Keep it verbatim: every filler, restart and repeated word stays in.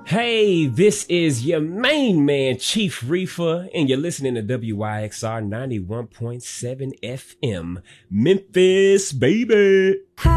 Hey, this is your main man, Chief Reefer, and you're listening to W Y X R ninety-one point seven F M, Memphis, baby.